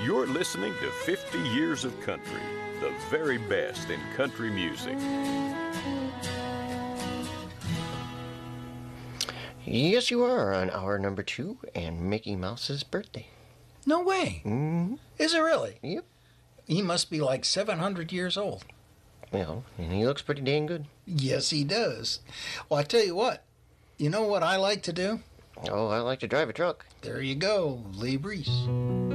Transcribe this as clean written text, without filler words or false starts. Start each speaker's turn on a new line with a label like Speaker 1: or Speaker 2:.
Speaker 1: You're listening to 50 Years of Country, the very best in country music.
Speaker 2: Yes, you are on hour number 2 and Mickey Mouse's birthday.
Speaker 3: No way.
Speaker 2: Mm-hmm.
Speaker 3: Is it really?
Speaker 2: Yep.
Speaker 3: He must be like 700 years old.
Speaker 2: Well, and he looks pretty dang good.
Speaker 3: Yes, he does. Well, I tell you what. You know what I like to do?
Speaker 2: Oh, I like to drive a truck.
Speaker 3: There you go, Lee Brees.